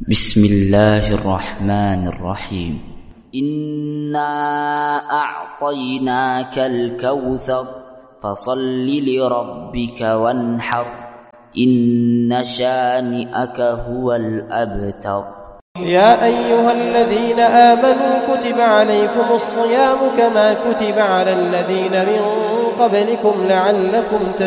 بسم الله الرحمن الرحيم إنا أعطيناك الكوثر فصل لربك وانحر إن شانئك هو الأبتر. يا أيها الذين آمنوا كتب عليكم الصيام كما كتب على الذين من قبلكم لعلكم تتقون.